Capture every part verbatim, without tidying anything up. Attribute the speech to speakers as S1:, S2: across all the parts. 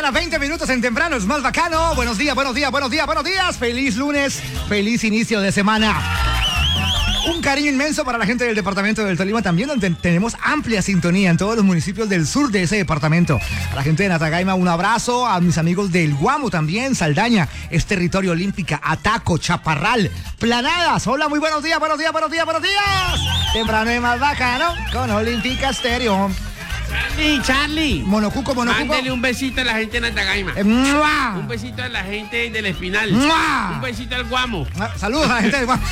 S1: mañana, veinte minutos en temprano, es más bacano. Buenos días, buenos días, buenos días, buenos días. Feliz lunes, feliz inicio de semana. Un cariño inmenso para la gente del departamento del Tolima también, donde tenemos amplia sintonía en todos los municipios del sur de ese departamento. A la gente de Natagaima, un abrazo. A mis amigos del Guamo también, Saldaña, es territorio olímpica, Ataco, Chaparral, Planadas. Hola, muy buenos días, buenos días, buenos días, buenos días. Temprano es más bacano con Olímpica Estéreo.
S2: Charlie, Charlie.
S1: Monocuco, monocuco.
S2: Mándele un besito a la gente de Natagaima.
S1: Eh, ¡mua!
S2: Un besito a la gente del Espinal.
S1: ¡mua!
S2: Un besito al Guamo.
S1: Saludos a la gente del Guamo.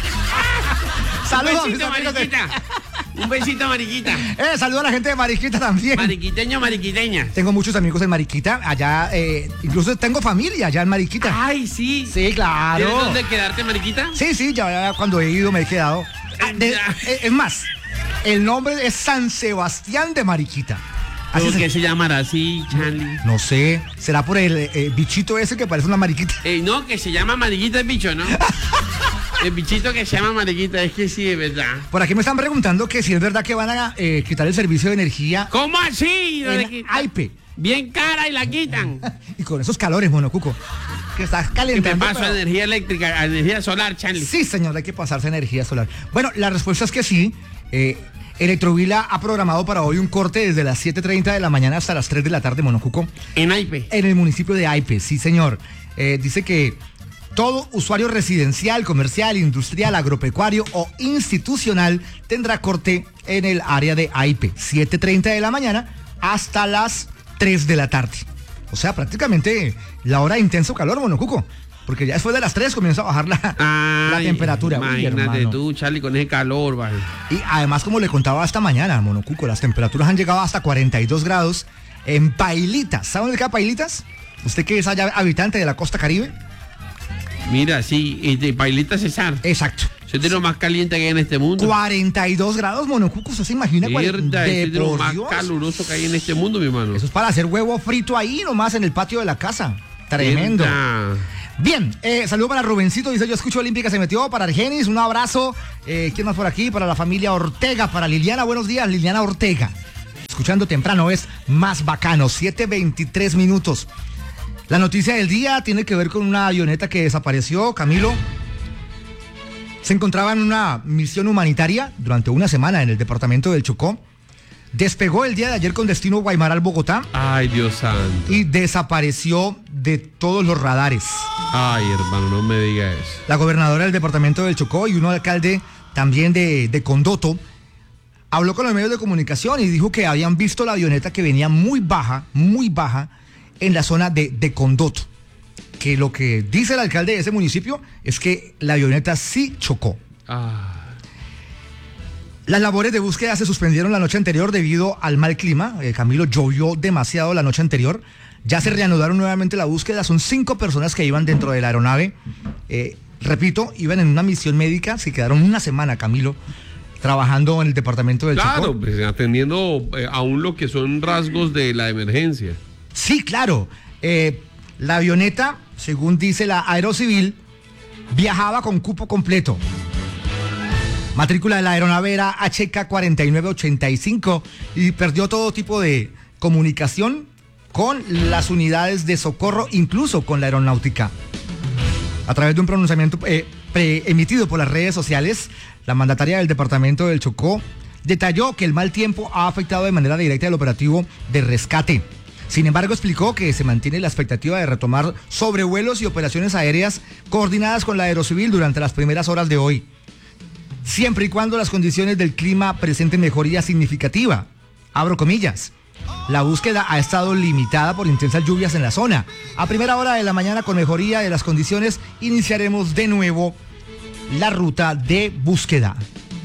S1: Saludos,
S2: un besito, mariquita. Un besito, mariquita.
S1: Eh, saludos a la gente de Mariquita también.
S2: Mariquiteño, mariquiteña.
S1: Tengo muchos amigos en Mariquita, allá, eh, incluso tengo familia allá en Mariquita.
S2: Ay, sí.
S1: Sí, claro.
S2: ¿Tienes dónde quedarte, mariquita?
S1: Sí, sí, ya, ya cuando he ido me he quedado. Ah, de, eh, es más, el nombre es San Sebastián de Mariquita.
S2: ¿Por qué se llamará así, Charlie?
S1: No sé, será por el eh, bichito ese que parece una mariquita.
S2: Eh, no, que se llama mariquita el bicho, ¿no? El bichito que se llama mariquita, es que sí, es verdad.
S1: Por aquí me están preguntando que si es verdad que van a eh, quitar el servicio de energía.
S2: ¿Cómo así?
S1: En Aipe.
S2: Bien cara y la quitan.
S1: Y con esos calores, Monocuco, que estás calentando.
S2: ¿Qué me paso
S1: pero...
S2: a energía eléctrica, a energía solar, Charlie?
S1: Sí, señor, hay que pasarse a energía solar. Bueno, la respuesta es que sí. Eh, Electrovila ha programado para hoy un corte desde las siete treinta de la mañana hasta las tres de la tarde, Monocuco.
S2: ¿En Aipe?
S1: En el municipio de Aipe, sí, señor. Eh, dice que todo usuario residencial, comercial, industrial, agropecuario o institucional tendrá corte en el área de Aipe, siete treinta de la mañana hasta las tres de la tarde. O sea, prácticamente la hora de intenso calor, Monocuco. Porque ya después de las tres comienza a bajar la, Ay, la temperatura.
S2: Imagínate Uy, tú, Charlie, con ese calor, vale.
S1: Y además, como le contaba esta mañana, Monocuco, las temperaturas han llegado hasta cuarenta y dos grados en Pailitas. ¿Saben dónde queda Pailitas? ¿Usted que es allá habitante de la costa Caribe?
S2: Mira, sí, de Pailita Cesar.
S1: Exacto.
S2: Eso es de lo más caliente que hay en este mundo.
S1: cuarenta y dos grados, Monocuco, ¿usted se imagina?
S2: Mierda, es de lo más Dios. caluroso que hay en este mundo, mi hermano.
S1: Eso es para hacer huevo frito ahí nomás en el patio de la casa. Tremendo. Mierda. Bien, eh, saludo para Rubencito, dice yo escucho Olímpica, se metió, para Argenis, un abrazo. Eh, ¿Quién más por aquí? Para la familia Ortega, para Liliana, buenos días, Liliana Ortega. Escuchando temprano es más bacano, siete veintitrés minutos. La noticia del día tiene que ver con una avioneta que desapareció, Camilo. Se encontraba en una misión humanitaria durante una semana en el departamento del Chocó. Despegó el día de ayer con destino Guaymaral, Bogotá.
S2: Ay, Dios santo.
S1: Y desapareció de todos los radares.
S2: Ay, hermano, no me diga eso.
S1: La gobernadora del departamento del Chocó y un alcalde también de, de Condoto habló con los medios de comunicación y dijo que habían visto la avioneta que venía muy baja, muy baja en la zona de, de Condoto. Que lo que dice el alcalde de ese municipio es que la avioneta sí chocó. Ah. Las labores de búsqueda se suspendieron la noche anterior debido al mal clima. Eh, Camilo, llovió demasiado la noche anterior. Ya se reanudaron nuevamente la búsqueda. Son cinco personas que iban dentro de la aeronave. Eh, repito, iban en una misión médica. Se quedaron una semana, Camilo, trabajando en el departamento del
S2: Chocó.
S1: Claro,
S2: pues, atendiendo eh, aún lo que son rasgos de la emergencia.
S1: Sí, claro. Eh, la avioneta, según dice la Aerocivil, viajaba con cupo completo. Matrícula de la aeronave era H K cuarenta y nueve ochenta y cinco y perdió todo tipo de comunicación con las unidades de socorro, incluso con la aeronáutica. A través de un pronunciamiento eh, pre emitido por las redes sociales, la mandataria del departamento del Chocó detalló que el mal tiempo ha afectado de manera directa el operativo de rescate. Sin embargo, explicó que se mantiene la expectativa de retomar sobrevuelos y operaciones aéreas coordinadas con la Aerocivil durante las primeras horas de hoy, siempre y cuando las condiciones del clima presenten mejoría significativa. Abro comillas. La búsqueda ha estado limitada por intensas lluvias en la zona. A primera hora de la mañana, con mejoría de las condiciones, iniciaremos de nuevo la ruta de búsqueda.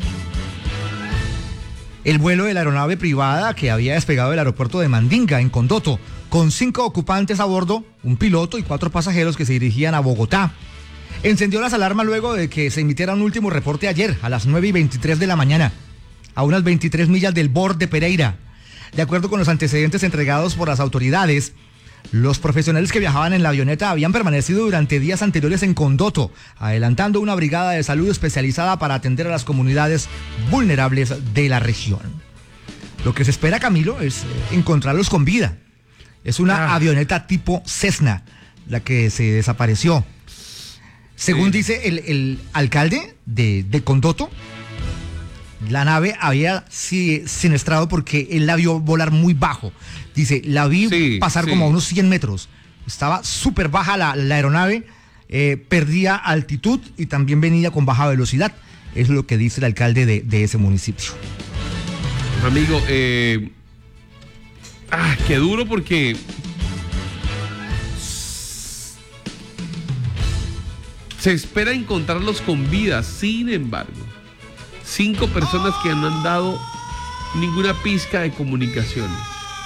S1: El vuelo de la aeronave privada que había despegado del aeropuerto de Mandinga, en Condoto, con cinco ocupantes a bordo, un piloto y cuatro pasajeros que se dirigían a Bogotá, encendió las alarmas luego de que se emitiera un último reporte ayer a las nueve y veintitrés de la mañana, a unas veintitrés millas del borde de Pereira. De acuerdo con los antecedentes entregados por las autoridades, los profesionales que viajaban en la avioneta habían permanecido durante días anteriores en Condoto, adelantando una brigada de salud especializada para atender a las comunidades vulnerables de la región. Lo que se espera, Camilo, es encontrarlos con vida. Es una
S2: Ah.
S1: avioneta tipo Cessna, la que se desapareció. Según
S2: Sí.
S1: dice el, el alcalde de, de Condoto, la nave había si- siniestrado porque él la vio volar muy bajo. Dice, la vi
S2: Sí,
S1: pasar
S2: sí.
S1: como a unos cien metros. Estaba súper baja la, la aeronave, eh, perdía altitud y también venía con baja velocidad. Es lo que dice el alcalde de, de ese municipio.
S2: Amigo, eh, ah, qué duro porque se espera encontrarlos con vida. Sin embargo, cinco personas que no han dado ninguna pizca de comunicaciones.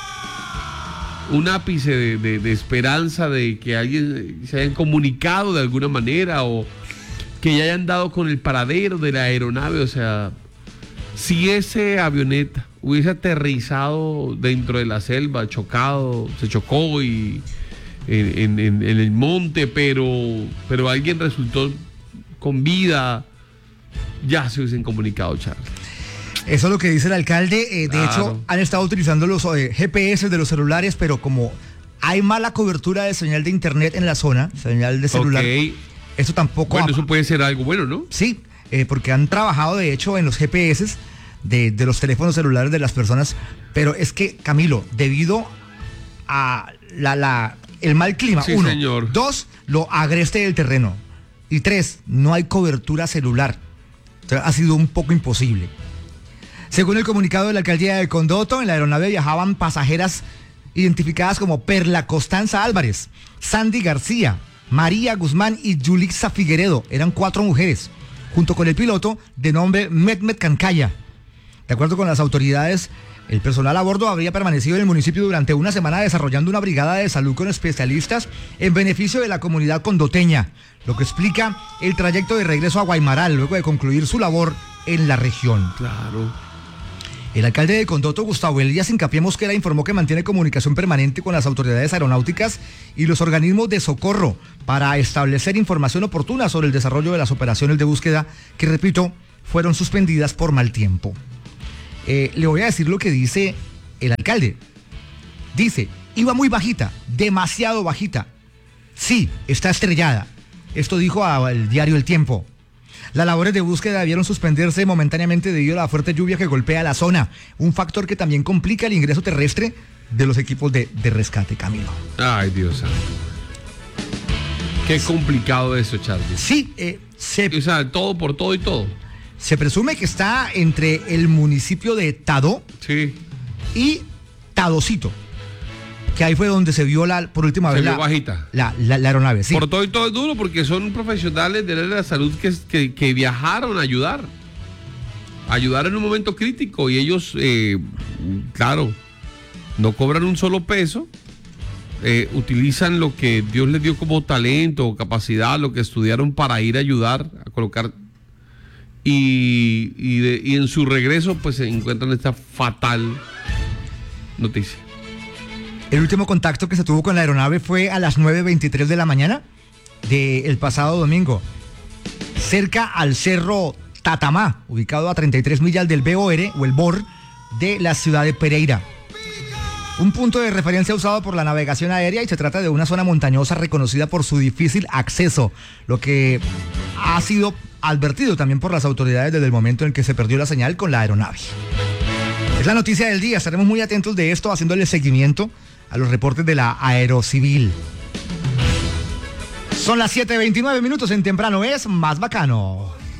S2: Un ápice de, de- de esperanza de que alguien se hayan comunicado de alguna manera o que ya hayan dado con el paradero de la aeronave. O sea, si ese avioneta hubiese aterrizado dentro de la selva, chocado, se chocó y en, en- en- en el monte, pero, pero alguien resultó con vida, ya se hubiesen comunicado, Charles.
S1: Eso es lo que dice el alcalde. Eh, de
S2: Claro.
S1: hecho, han estado utilizando los eh, G P S de los celulares, pero como hay mala cobertura de señal de internet en la zona, señal de celular,
S2: Ok.
S1: eso tampoco...
S2: Bueno,
S1: ha-
S2: eso puede ser algo bueno, ¿no?
S1: Sí, eh, porque han trabajado de hecho en los G P S de, de los teléfonos celulares de las personas, pero es que, Camilo, debido a la, la, el mal clima,
S2: Sí,
S1: uno,
S2: señor.
S1: dos, lo agreste del terreno, y tres, no hay cobertura celular. Entonces, ha sido un poco imposible. Según el comunicado de la alcaldía de Condoto, en la aeronave viajaban pasajeras identificadas como Perla Costanza Álvarez, Sandy García, María Guzmán y Yulixa Figueredo. Eran cuatro mujeres, junto con el piloto de nombre Mehmet Cancaya. De acuerdo con las autoridades, el personal a bordo habría permanecido en el municipio durante una semana desarrollando una brigada de salud con especialistas en beneficio de la comunidad condoteña, lo que explica el trayecto de regreso a Guaymaral luego de concluir su labor en la región.
S2: Claro.
S1: El alcalde de Condoto, Gustavo Elías Hincapié Mosquera, informó que mantiene comunicación permanente con las autoridades aeronáuticas y los organismos de socorro para establecer información oportuna sobre el desarrollo de las operaciones de búsqueda que, repito, fueron suspendidas por mal tiempo. Eh, le voy a decir lo que dice el alcalde. Dice, iba muy bajita, demasiado bajita. Sí, está estrellada. Esto dijo al diario El Tiempo. Las labores de búsqueda debieron suspenderse momentáneamente debido a la fuerte lluvia que golpea la zona, un factor que también complica el ingreso terrestre de los equipos de, de rescate, Camilo.
S2: Ay, Dios santo. Qué complicado eso, Charlie.
S1: Sí, eh, se,
S2: O sea, todo por todo y todo.
S1: se presume que está entre el municipio de Tadó
S2: Sí.
S1: y Tadocito, que ahí fue donde se vio la, por última
S2: Se
S1: vez
S2: vio
S1: la,
S2: bajita.
S1: la, la- la aeronave. Sí.
S2: Por todo y todo es duro porque son profesionales del área de la salud que, que, que viajaron a ayudar. Ayudar en un momento crítico y ellos, eh, claro, no cobran un solo peso. Eh, utilizan lo que Dios les dio como talento o capacidad, lo que estudiaron para ir a ayudar, a colocar. Y, y, de- y en su regreso, pues se encuentran esta fatal noticia.
S1: El último contacto que se tuvo con la aeronave fue a las nueve veintitrés de la mañana del pasado domingo, cerca al cerro Tatamá, ubicado a treinta y tres millas del B O R o el B O R de la ciudad de Pereira. Un punto de referencia usado por la navegación aérea y se trata de una zona montañosa reconocida por su difícil acceso, lo que ha sido advertido también por las autoridades desde el momento en que se perdió la señal con la aeronave. Es la noticia del día, estaremos muy atentos de esto haciéndole seguimiento a los reportes de la Aerocivil. Son las siete veintinueve minutos en Temprano es más bacano.